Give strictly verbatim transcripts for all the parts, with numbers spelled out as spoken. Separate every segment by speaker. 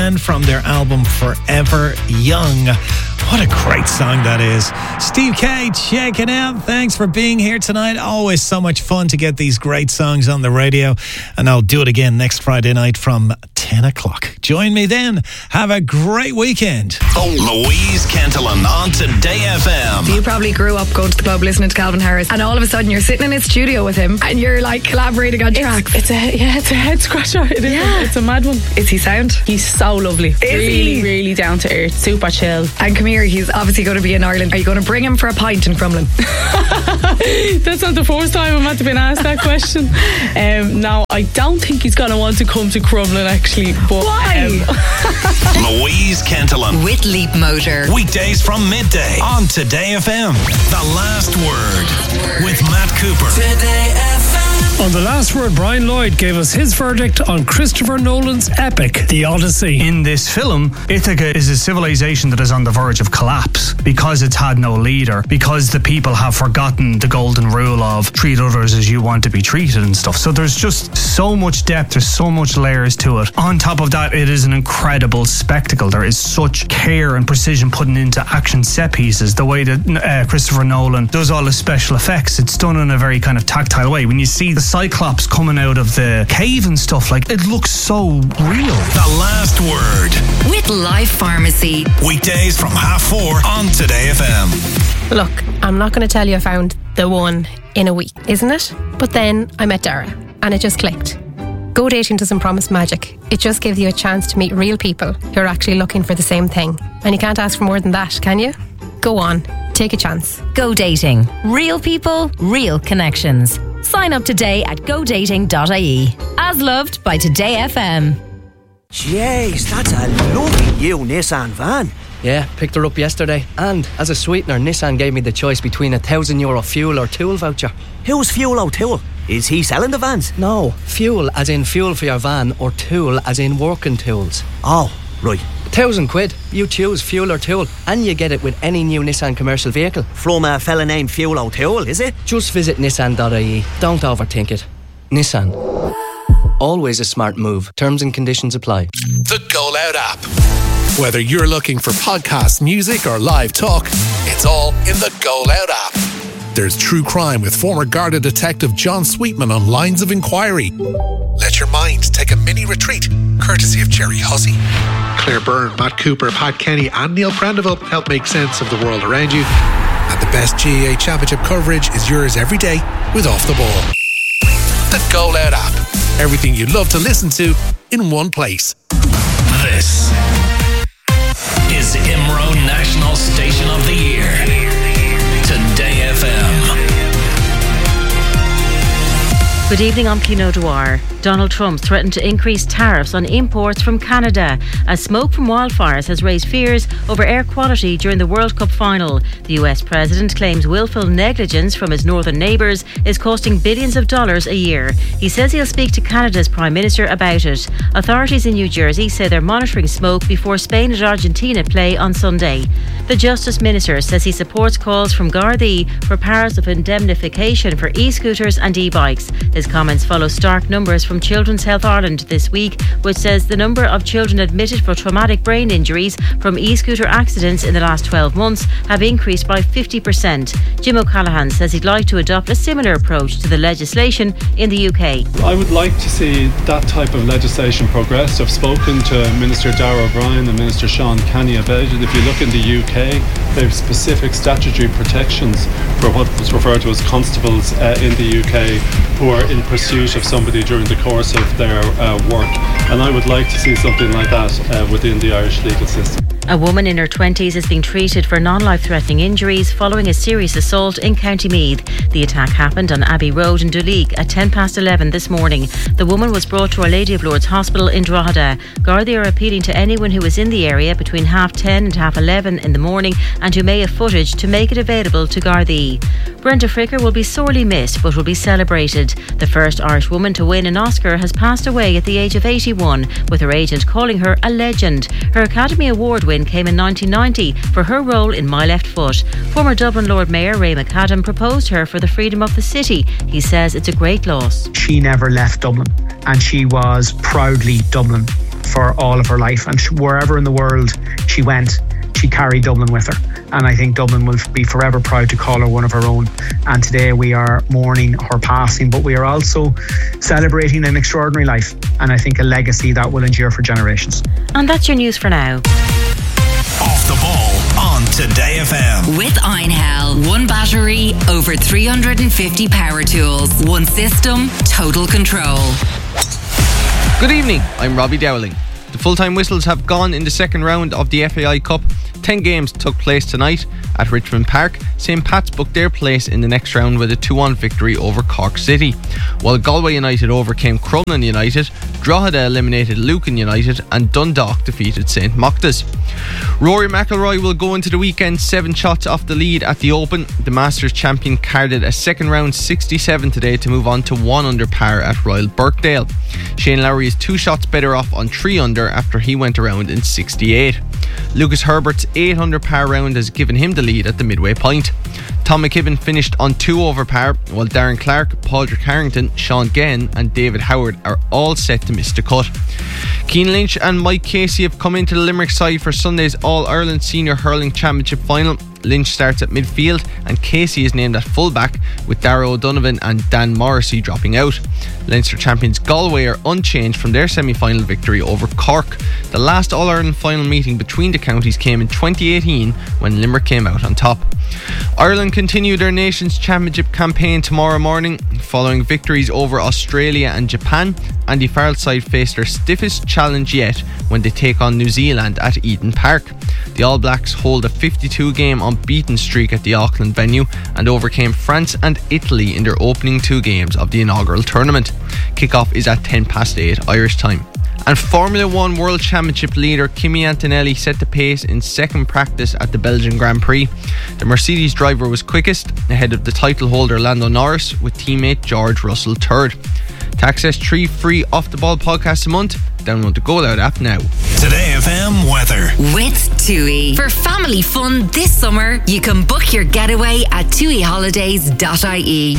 Speaker 1: band from their album Forever Young. What a great song that is. Steve K, check it out. Thanks for being here tonight. Always so much fun to get these great songs on the radio. And I'll do it again next Friday night from ten o'clock. Join me then. Have a great weekend.
Speaker 2: Oh, Louise Kentelan on Today F M.
Speaker 3: You probably grew up going to the club listening to Calvin Harris, and all of a sudden you're sitting in his studio with him and you're like collaborating on tracks.
Speaker 4: It's, it's a yeah, it's a head scratcher. It is.
Speaker 3: Yeah.
Speaker 4: It's a mad one.
Speaker 3: Is he sound?
Speaker 4: He's so lovely.
Speaker 3: Is
Speaker 4: really,
Speaker 3: he?
Speaker 4: really down to earth. Super chill.
Speaker 3: And come here, he's obviously going to be in Ireland. Are you going to bring him for a pint in Crumlin?
Speaker 4: That's not the first time I'm had to been asked that question. Um, no, I don't think he's going to want to come to Crumlin actually. But,
Speaker 3: Why?
Speaker 4: Um,
Speaker 2: Louise Kentelan.
Speaker 5: With Leap Motor.
Speaker 2: Weekdays from midday on Today F M. The Last Word with Matt Cooper. Today F M.
Speaker 6: On The Last Word, Brian Lloyd gave us his verdict on Christopher Nolan's epic, The Odyssey.
Speaker 7: In this film, Ithaca is a civilization that is on the verge of collapse because it's had no leader, because the people have forgotten the golden rule of treat others as you want to be treated and stuff. So there's just so much depth, there's so much layers to it. On top of that, it is an incredible spectacle. There is such care and precision putting into action set pieces. The way that uh, Christopher Nolan does all the special effects, it's done in a very kind of tactile way. When you see the Cyclops coming out of the cave and stuff, like, it looks so real.
Speaker 2: The Last Word
Speaker 5: with Life Pharmacy.
Speaker 2: Weekdays from half four on Today F M.
Speaker 8: Look, I'm not going to tell you I found the one in a week, isn't it? But then I met Dara and it just clicked. Go Dating doesn't promise magic. It just gives you a chance to meet real people who are actually looking for the same thing. And you can't ask for more than that, can you? Go on, take a chance.
Speaker 5: Go Dating. Real people, real connections. Sign up today at go dating dot I E. As loved by Today F M.
Speaker 9: Jeez, that's a lovely new Nissan van.
Speaker 10: Yeah, picked her up yesterday. And as a sweetener, Nissan gave me the choice between a thousand euro fuel or tool voucher.
Speaker 9: Who's Fuel O'Toole? Is he selling the vans?
Speaker 10: No, fuel as in fuel for your van, or tool as in working tools.
Speaker 9: Oh, right.
Speaker 10: Thousand quid. You choose fuel or tool, and you get it with any new Nissan commercial vehicle.
Speaker 9: From a fella named Fuel O'Toole, is it?
Speaker 10: Just visit nissan dot I E. Don't overthink it. Nissan. Always a smart move. Terms and conditions apply.
Speaker 11: The Go Loud app. Whether you're looking for podcast, music, or live talk, it's all in the Go Loud app. There's true crime with former Garda detective John Sweetman on Lines of Inquiry. Let your mind take a mini retreat, courtesy of Jerry Hussey. Claire Byrne, Matt Cooper, Pat Kenny, and Neil Prendeville help make sense of the world around you. And the best G A A Championship coverage is yours every day with Off the Ball. The Go Loud app. Everything you'd love to listen to in one place.
Speaker 2: This is IMRO National Station of the Year. Today F M.
Speaker 12: Good evening, I'm Kino Dwyer. Donald Trump threatened to increase tariffs on imports from Canada as smoke from wildfires has raised fears over air quality during the World Cup final. The U S president claims willful negligence from his northern neighbours is costing billions of dollars a year. He says he'll speak to Canada's Prime Minister about it. Authorities in New Jersey say they're monitoring smoke before Spain and Argentina play on Sunday. The Justice Minister says he supports calls from Gardaí for powers of indemnification for e-scooters and e-bikes. His comments follow stark numbers from Children's Health Ireland this week, which says the number of children admitted for traumatic brain injuries from e-scooter accidents in the last twelve months have increased by fifty percent. Jim O'Callaghan says he'd like to adopt a similar approach to the legislation in the U K.
Speaker 13: I would like to see that type of legislation progress. I've spoken to Minister Darragh O'Brien and Minister Sean Kenny about it. If you look in the U K, they have specific statutory protections for what was referred to as constables uh, in the U K who are in pursuit of somebody during the course of their uh, work, and I would like to see something like that uh, within the Irish legal system.
Speaker 12: A woman in her twenties is being treated for non-life-threatening injuries following a serious assault in County Meath. The attack happened on Abbey Road in Duleek at ten past eleven this morning. The woman was brought to Our Lady of Lourdes Hospital in Drogheda. Gardaí are appealing to anyone who is in the area between half ten and half eleven in the morning and who may have footage to make it available to Gardaí. Brenda Fricker will be sorely missed but will be celebrated. The first Irish woman to win an Oscar has passed away at the age of eighty-one, with her agent calling her a legend. Her Academy Award win came in nineteen ninety for her role in My Left Foot. Former Dublin Lord Mayor Ray McAdam proposed her for the freedom of the city. He says it's a great loss.
Speaker 14: She never left Dublin and she was proudly Dublin for all of her life. And wherever in the world she went, she carried Dublin with her. And I think Dublin will be forever proud to call her one of her own. And today we are mourning her passing, but we are also celebrating an extraordinary life, and I think a legacy that will endure for generations.
Speaker 12: And that's your news for now.
Speaker 2: Off the ball on Today F M.
Speaker 15: With Einhell. One battery, over three hundred fifty power tools. One system, total control.
Speaker 16: Good evening, I'm Robbie Dowling. The full-time whistles have gone in the second round of the F A I Cup. Ten games took place tonight at Richmond Park. Saint Pat's booked their place in the next round with a two one victory over Cork City. While Galway United overcame Crumlin United, Drogheda eliminated Lucan United and Dundalk defeated Saint Moctas. Rory McIlroy will go into the weekend seven shots off the lead at the Open. The Masters champion carded a second round sixty-seven today to move on to one under par at Royal Birkdale. Shane Lowry is two shots better off on three under after he went around in sixty-eight. Lucas Herbert's eight under par round has given him the lead at the midway point. Tom McKibben finished on two over par, while Darren Clark, Padraig Harrington, Sean Genn and David Howard are all set to miss the cut. Cian Lynch and Mike Casey have come into the Limerick side for Sunday's All-Ireland Senior Hurling Championship final. Lynch starts at midfield and Casey is named at fullback, with Darragh O'Donovan and Dan Morrissey dropping out. Leinster champions Galway are unchanged from their semi-final victory over Cork. The last All-Ireland final meeting between the counties came in twenty eighteen when Limerick came out on top. Ireland continue their Nations Championship campaign tomorrow morning. Following victories over Australia and Japan, Andy Farrell's side face their stiffest challenge yet when they take on New Zealand at Eden Park. The All Blacks hold a fifty-two game unbeaten streak at the Auckland venue and overcame France and Italy in their opening two games of the inaugural tournament. Kickoff is at ten past eight Irish time. And Formula One World Championship leader Kimi Antonelli set the pace in second practice at the Belgian Grand Prix. The Mercedes driver was quickest, ahead of the title holder Lando Norris, with teammate George Russell third. To access three free Off the Ball podcasts a month, download the Go Loud app now.
Speaker 2: Today F M weather.
Speaker 15: With TUI. For family fun this summer, you can book your getaway at tui holidays dot I E.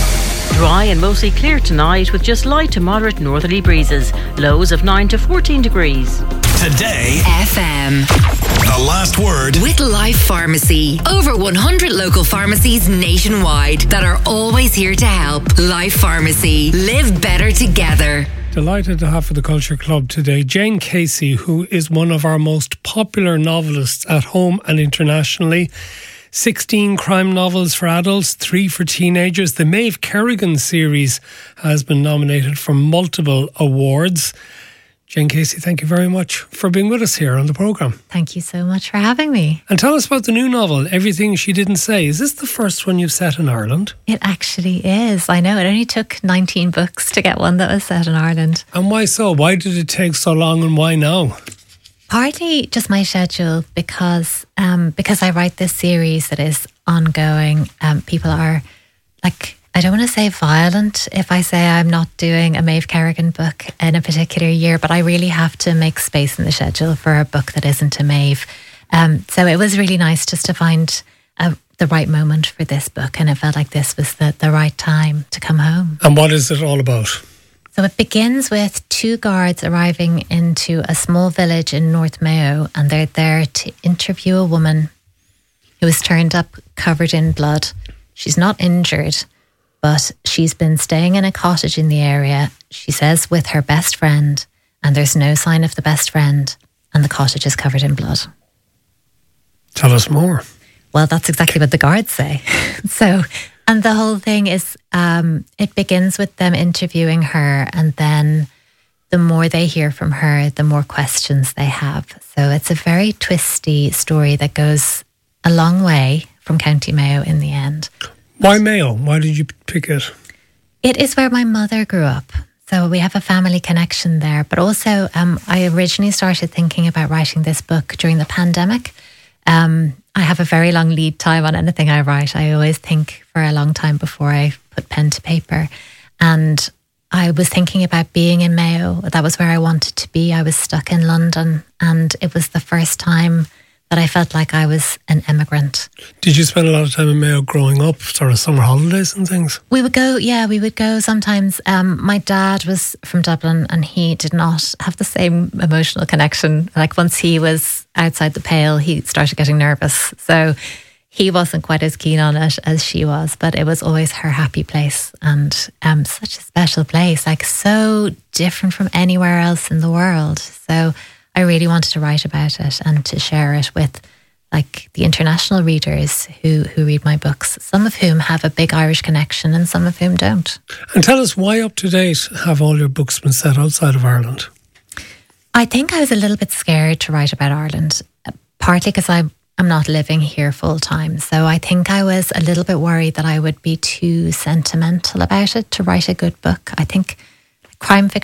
Speaker 12: Dry and mostly clear tonight with just light to moderate northerly breezes. Lows of nine to fourteen degrees.
Speaker 2: Today
Speaker 15: F M.
Speaker 2: The last word.
Speaker 15: With Life Pharmacy. Over one hundred local pharmacies nationwide that are always here to help. Life Pharmacy. Live better together.
Speaker 6: Delighted to have for the Culture Club today Jane Casey, who is one of our most popular novelists at home and internationally. sixteen crime novels for adults, three for teenagers. The Maeve Kerrigan series has been nominated for multiple awards. Jane Casey, thank you very much for being with us here on the programme.
Speaker 17: Thank you so much for having me.
Speaker 6: And tell us about the new novel, Everything She Didn't Say. Is this the first one you've set in Ireland?
Speaker 17: It actually is. I know, it only took nineteen books to get one that was set in Ireland.
Speaker 6: And why so? Why did it take so long and why now?
Speaker 17: Partly just my schedule, because um, because I write this series that is ongoing. Um, people are like, I don't want to say violent if I say I'm not doing a Maeve Kerrigan book in a particular year, but I really have to make space in the schedule for a book that isn't a Maeve. Um, so it was really nice just to find a, the right moment for this book, and it felt like this was the, the right time to come home.
Speaker 6: And what is it all about?
Speaker 17: So it begins with two guards arriving into a small village in North Mayo, and they're there to interview a woman who is turned up covered in blood. She's not injured, but she's been staying in a cottage in the area, she says, with her best friend, and there's no sign of the best friend, and the cottage is covered in blood.
Speaker 6: Tell us more.
Speaker 17: Well, that's exactly what the guards say. So... And the whole thing is, um, it begins with them interviewing her, and then the more they hear from her, the more questions they have. So it's a very twisty story that goes a long way from County Mayo in the end.
Speaker 6: Why Mayo? Why did you pick it?
Speaker 17: It is where my mother grew up. So we have a family connection there. But also, um, I originally started thinking about writing this book during the pandemic. Um, I have a very long lead time on anything I write. I always think for a long time before I put pen to paper. And I was thinking about being in Mayo. That was where I wanted to be. I was stuck in London, and it was the first time that I felt like I was an immigrant.
Speaker 6: Did you spend a lot of time in Mayo growing up, sort of summer holidays and things?
Speaker 17: We would go, yeah, we would go sometimes. Um, my dad was from Dublin and he did not have the same emotional connection. Like once he was outside the Pale, he started getting nervous. So he wasn't quite as keen on it as she was, but it was always her happy place and um, such a special place, like so different from anywhere else in the world. So I really wanted to write about it and to share it with like the international readers who, who read my books, some of whom have a big Irish connection and some of whom don't.
Speaker 6: And tell us, why Up to Date have all your books been set outside of Ireland?
Speaker 17: I think I was a little bit scared to write about Ireland, partly because I I'm not living here full time. So I think I was a little bit worried that I would be too sentimental about it to write a good book. I think crime fiction